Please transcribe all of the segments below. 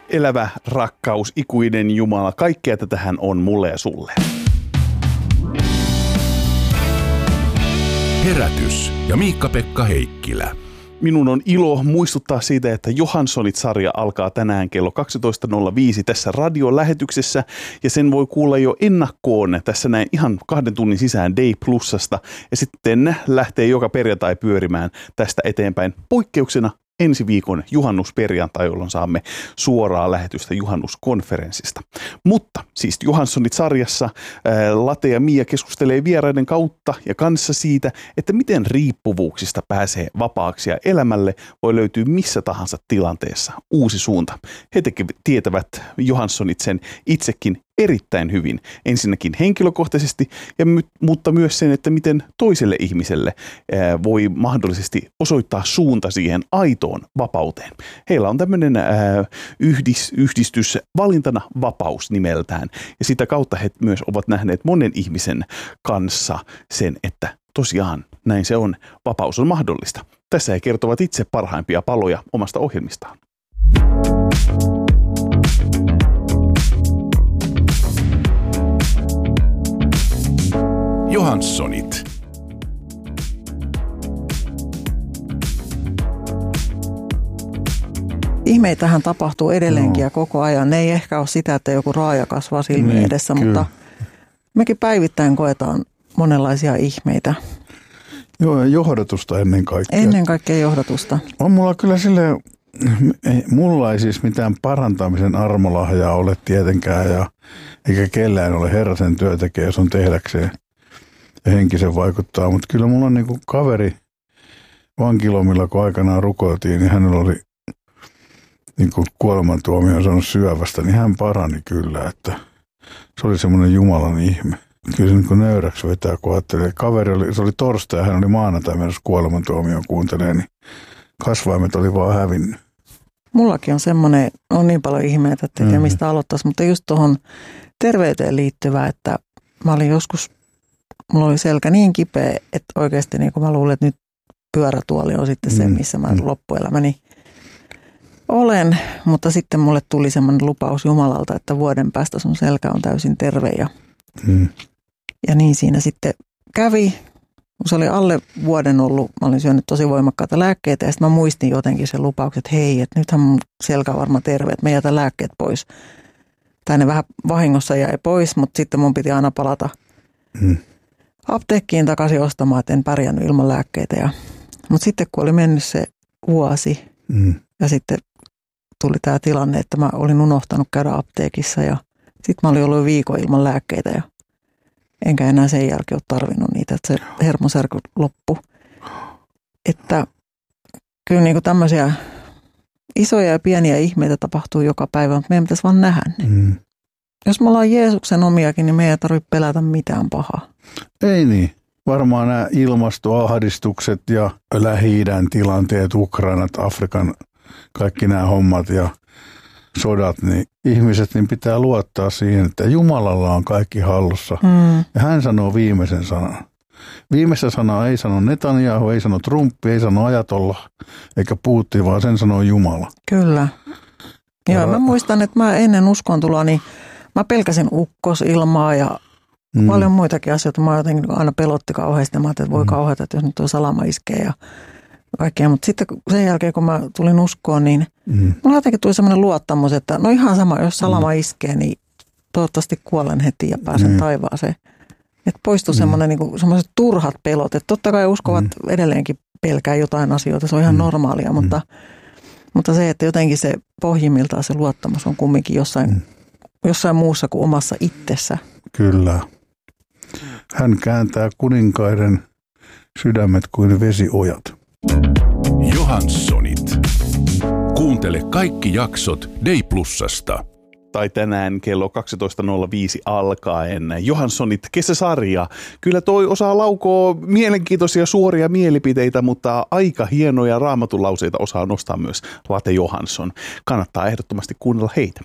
elävä rakkaus, ikuinen Jumala, kaikkea tätähän on mulle ja sulle. Herätys ja Miikka-Pekka Heikkilä. Minun on ilo muistuttaa siitä, että Johanssonit-sarja alkaa tänään kello 12.05 tässä radiolähetyksessä ja sen voi kuulla jo ennakkoon tässä näin ihan 2 tunnin sisään Day Plusasta ja sitten lähtee joka perjantai pyörimään tästä eteenpäin poikkeuksena ensi viikon juhannusperjantai, jolloin saamme suoraa lähetystä juhannuskonferenssista. Mutta siis Johanssonit-sarjassa Late ja Mia keskustelee vieraiden kautta ja kanssa siitä, että miten riippuvuuksista pääsee vapaaksi ja elämälle voi löytyä missä tahansa tilanteessa uusi suunta. He tietävät Johanssonit sen itsekin erittäin hyvin. Ensinnäkin henkilökohtaisesti, mutta myös sen, että miten toiselle ihmiselle voi mahdollisesti osoittaa suunta siihen aitoon vapauteen. Heillä on tämmöinen yhdistys valintana vapaus nimeltään. Ja sitä kautta he myös ovat nähneet monen ihmisen kanssa sen, että tosiaan näin se on. Vapaus on mahdollista. Tässä he kertovat itse parhaimpia paloja omasta ohjelmistaan. Johanssonit. Ihmeitähän tapahtuu edelleenkin ja koko ajan. Ne ei ehkä ole sitä, että joku raaja kasvaa silmien edessä, mutta mekin päivittäin koetaan monenlaisia ihmeitä. Joo, ja johdatusta ennen kaikkea. Ennen kaikkea johdatusta. On mulla kyllä silleen, mulla ei siis mitään parantamisen armolahjaa ole tietenkään, eikä kellään ole Herrasen työ tekee, jos on tehdäkseen ja henkisen vaikuttaa. Mutta kyllä mulla on niinku kaveri vankilomilla, kun aikanaan rukoiltiin, niin hänellä oli niinku kuolemantuomio saanut syövästä, niin hän parani kyllä, että se oli semmoinen Jumalan ihme. Kyllä se niin kuin nöyräksi vetää, kun ajattelee. Se oli torstai ja hän oli maanantai menossa kuolemantuomioon kuuntelee, niin kasvaimet oli vaan hävinnyt. Mullakin on semmoinen, on niin paljon ihmeitä, että ei tiedä mistä aloittaisi, mutta just tuohon terveyteen liittyvää, että mä olin joskus, mulla oli selkä niin kipeä, että oikeasti niin kuin mä luulen, että nyt pyörätuoli on sitten se, missä mä loppuelämäni olen, mutta sitten mulle tuli semmoinen lupaus Jumalalta, että vuoden päästä sun selkä on täysin terve ja niin siinä sitten kävi. Se oli alle vuoden ollut, mä olin syönyt tosi voimakkaita lääkkeitä ja sitten mä muistin jotenkin sen lupauksen, että hei, että nythän mun selkä on varmaan terve, että mä jätän lääkkeet pois. Tai ne vähän vahingossa jäi pois, mutta sitten mun piti aina palata apteekkiin takaisin ostamaan, että en pärjännyt ilman lääkkeitä. Mutta sitten kun oli mennyt se vuosi ja sitten tuli tämä tilanne, että mä olin unohtanut käydä apteekissa ja sitten mä olin ollut viikon ilman lääkkeitä ja enkä enää sen jälkeen ole tarvinnut niitä, että se hermosärky loppui. Että kyllä niin kuin tämmöisiä isoja ja pieniä ihmeitä tapahtuu joka päivä, mutta meidän pitäisi vaan nähdä ne. Jos me ollaan Jeesuksen omiakin, niin meidän ei tarvitse pelätä mitään pahaa. Ei niin. Varmaan nämä ilmastoahdistukset ja Lähi-idän tilanteet, Ukrainat, Afrikan, kaikki nämä hommat ja sodat, niin ihmiset niin pitää luottaa siihen, että Jumalalla on kaikki hallussa. Ja hän sanoo viimeisen sanan. Viimeistä sanaa ei sano Netanyahu, ei sano Trump, ei sano Ajatollah, eikä Putin, vaan sen sanoo Jumala. Kyllä. Joo, mä muistan, että mä ennen uskontuloa, niin mä pelkäsin ukkosilmaa ja paljon muitakin asioita. Mä jotenkin aina pelotti kauheasti. Mä ajattelin, että voi kauheata, että jos nyt tuo salama iskee ja kaikkea. Mutta sitten sen jälkeen, kun mä tulin uskoon, niin mulla jotenkin tuli semmoinen luottamus, että no ihan sama, jos salama iskee, niin toivottavasti kuolen heti ja pääsen taivaaseen. Että poistui semmoinen niin semmoiset turhat pelot. Että totta kai uskovat edelleenkin pelkää jotain asioita, se on ihan normaalia, mutta se, että jotenkin se pohjimmiltaan se luottamus on kumminkin jossain muussa kuin omassa itsessä. Kyllä. Hän kääntää kuninkaiden sydämet kuin vesiojat. Johanssonit. Kuuntele kaikki jaksot Day Plusasta. Tai tänään kello 12.05 alkaen Johanssonit kesäsarja. Kyllä toi osaa laukoa mielenkiintoisia suoria mielipiteitä, mutta aika hienoja raamatulauseita osaa nostaa myös Late Johansson. Kannattaa ehdottomasti kuunnella heitä.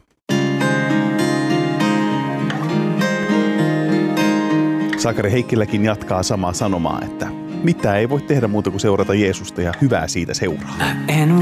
Sakari Heikkiläkin jatkaa samaa sanomaa, että mitä ei voi tehdä muuta kuin seurata Jeesusta ja hyvää siitä seuraa.